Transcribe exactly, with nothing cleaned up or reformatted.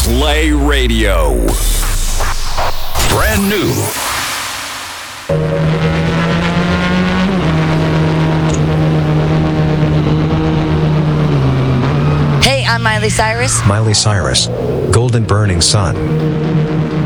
Play Radio. Brand new. Hey, I'm Miley Cyrus. Miley Cyrus. Golden Burning Sun.